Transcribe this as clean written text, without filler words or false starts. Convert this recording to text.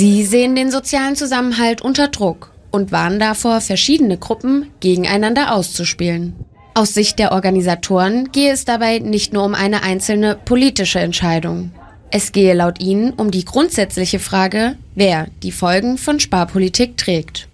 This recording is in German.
Sie sehen den sozialen Zusammenhalt unter Druck und warnen davor, verschiedene Gruppen gegeneinander auszuspielen. Aus Sicht der Organisatoren gehe es dabei nicht nur um eine einzelne politische Entscheidung. Es gehe laut ihnen um die grundsätzliche Frage, wer die Folgen von Sparpolitik trägt.